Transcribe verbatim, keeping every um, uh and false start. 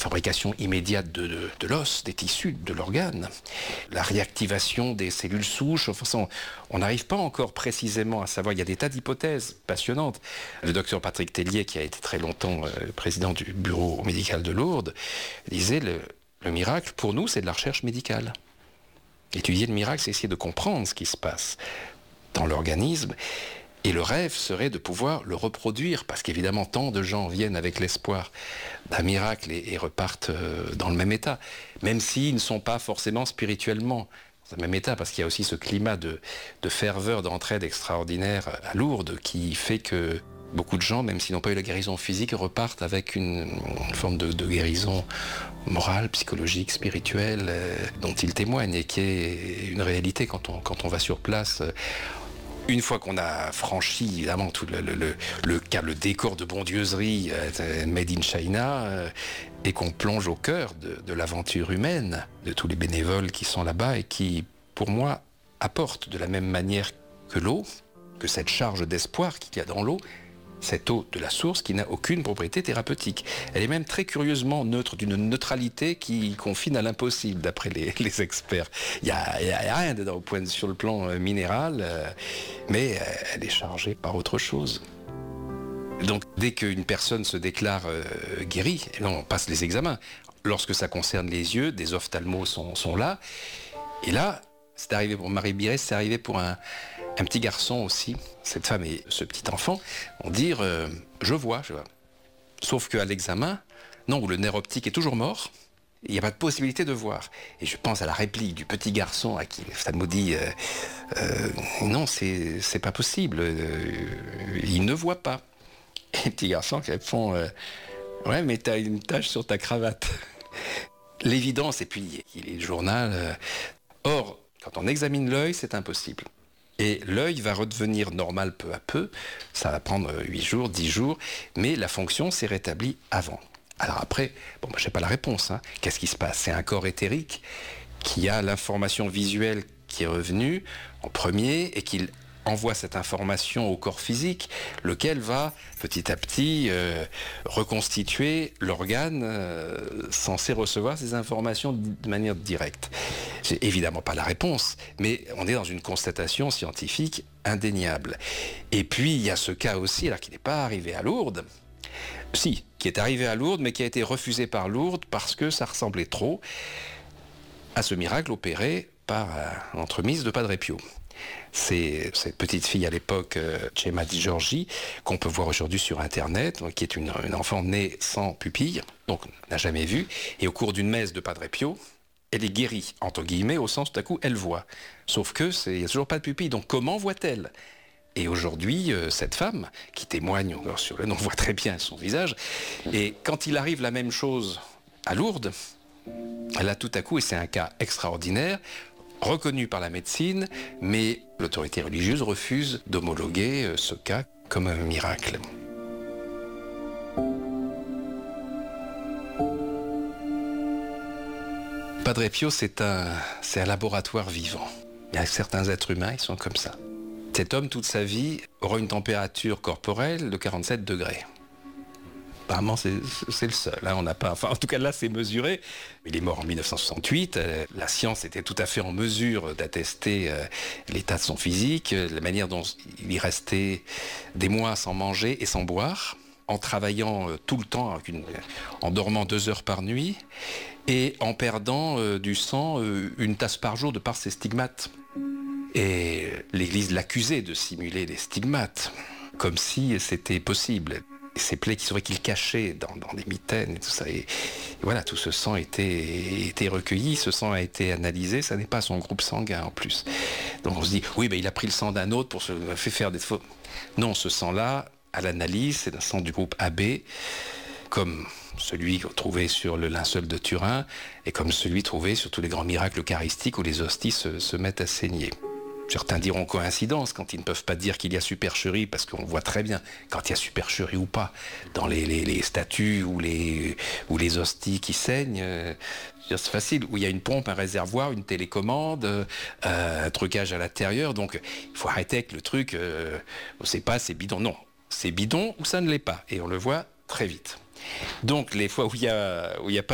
fabrication immédiate de, de, de l'os, des tissus, de l'organe, la réactivation des cellules souches. Enfin, on n'arrive pas encore précisément à savoir. Il y a des tas d'hypothèses passionnantes. Le docteur Patrick Tellier, qui a été très longtemps euh, président du bureau médical de Lourdes, disait le, le miracle, pour nous, c'est de la recherche médicale. Étudier le miracle, c'est essayer de comprendre ce qui se passe dans l'organisme. Et le rêve serait de pouvoir le reproduire, parce qu'évidemment, tant de gens viennent avec l'espoir d'un miracle et, et repartent euh, dans le même état, même s'ils ne sont pas forcément spirituellement dans le même état, parce qu'il y a aussi ce climat de, de ferveur, d'entraide extraordinaire à Lourdes, qui fait que beaucoup de gens, même s'ils n'ont pas eu la guérison physique, repartent avec une, une forme de, de guérison morale, psychologique, spirituelle, euh, dont ils témoignent, et qui est une réalité quand on, quand on va sur place. Euh, Une fois qu'on a franchi, évidemment, tout le, le, le, le, le décor de bondieuserie euh, made in China, euh, et qu'on plonge au cœur de, de l'aventure humaine, de tous les bénévoles qui sont là-bas et qui, pour moi, apportent de la même manière que l'eau, que cette charge d'espoir qu'il y a dans l'eau, cette eau de la source qui n'a aucune propriété thérapeutique. Elle est même très curieusement neutre, d'une neutralité qui confine à l'impossible, d'après les, les experts. Il n'y a, a rien dedans au point de, sur le plan euh, minéral, euh, mais euh, elle est chargée par autre chose. Donc, dès qu'une personne se déclare euh, guérie, et là, on passe les examens. Lorsque ça concerne les yeux, des ophtalmos sont, sont là. Et là, c'est arrivé pour Marie Biré, c'est arrivé pour un, un petit garçon aussi. Cette femme et ce petit enfant vont dire euh, « je vois, je vois ». Sauf qu'à l'examen, non, où le nerf optique est toujours mort, il n'y a pas de possibilité de voir. Et je pense à la réplique du petit garçon à qui l'ophtalmo dit euh, euh, « non, c'est, c'est pas possible, euh, il ne voit pas ». Et le petit garçon qui répond euh, « ouais, mais t'as une tache sur ta cravate ». L'évidence, et puis il est le journal. Euh, or, quand on examine l'œil, c'est impossible. Et l'œil va redevenir normal peu à peu, ça va prendre huit jours, dix jours, mais la fonction s'est rétablie avant. Alors après, bon, moi, je n'ai pas la réponse. Hein. Qu'est-ce qui se passe? C'est un corps éthérique qui a l'information visuelle qui est revenue en premier et qui envoie cette information au corps physique, lequel va petit à petit euh, reconstituer l'organe euh, censé recevoir ces informations de manière directe. C'est évidemment pas la réponse, mais on est dans une constatation scientifique indéniable. Et puis il y a ce cas aussi, alors qui n'est pas arrivé à Lourdes, si, qui est arrivé à Lourdes, mais qui a été refusé par Lourdes parce que ça ressemblait trop à ce miracle opéré par euh, l'entremise de Padre Pio. C'est cette petite fille à l'époque, euh, Gemma Di Giorgi, qu'on peut voir aujourd'hui sur Internet, qui est une, une enfant née sans pupille, donc n'a jamais vu, et au cours d'une messe de Padre Pio, elle est guérie, entre guillemets, au sens tout à coup, elle voit. Sauf que il n'y a toujours pas de pupille, donc comment voit-elle? Et aujourd'hui, euh, cette femme, qui témoigne encore sur le nom, on voit très bien son visage, et quand il arrive la même chose à Lourdes, elle a tout à coup, et c'est un cas extraordinaire, reconnu par la médecine, mais l'autorité religieuse refuse d'homologuer ce cas comme un miracle. Padre Pio, c'est un, c'est un laboratoire vivant. Il y a certains êtres humains, ils sont comme ça. Cet homme, toute sa vie, aura une température corporelle de quarante-sept degrés. Apparemment, c'est, c'est le seul. Hein. On n'a pas, enfin, en tout cas, là, c'est mesuré. Il est mort en dix-neuf cent soixante-huit. Euh, la science était tout à fait en mesure d'attester euh, l'état de son physique, euh, la manière dont il y restait des mois sans manger et sans boire, en travaillant euh, tout le temps, avec une, en dormant deux heures par nuit, et en perdant euh, du sang euh, une tasse par jour de par ses stigmates. Et l'Église l'accusait de simuler les stigmates, comme si c'était possible. Ces plaies qui seraient qu'il cachait dans, dans des mitaines et tout ça. Et, et voilà, tout ce sang était, était recueilli, ce sang a été analysé, ça n'est pas son groupe sanguin en plus. Donc on se dit, oui, ben, il a pris le sang d'un autre pour se faire faire des faux. Non, ce sang-là, à l'analyse, c'est un sang du groupe A B, comme celui trouvé sur le linceul de Turin et comme celui trouvé sur tous les grands miracles eucharistiques où les hosties se, se mettent à saigner. Certains diront coïncidence quand ils ne peuvent pas dire qu'il y a supercherie, parce qu'on voit très bien quand il y a supercherie ou pas dans les, les, les statues ou les, ou les hosties qui saignent. Euh, c'est facile, où il y a une pompe, un réservoir, une télécommande, euh, un trucage à l'intérieur. Donc il faut arrêter avec le truc, euh, on ne sait pas, c'est bidon. Non, c'est bidon ou ça ne l'est pas. Et on le voit très vite. Donc les fois où il y a, où il y a pas